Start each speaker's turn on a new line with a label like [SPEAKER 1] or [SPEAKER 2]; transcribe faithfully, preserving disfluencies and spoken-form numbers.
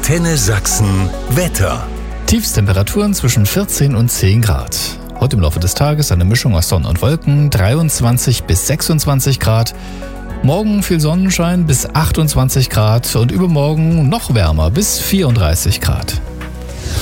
[SPEAKER 1] Antenne Sachsen Wetter.
[SPEAKER 2] Tiefstemperaturen zwischen vierzehn und zehn Grad. Heute im Laufe des Tages eine Mischung aus Sonne und Wolken, dreiundzwanzig bis sechsundzwanzig Grad. Morgen viel Sonnenschein bis achtundzwanzig Grad und übermorgen noch wärmer bis vierunddreißig Grad.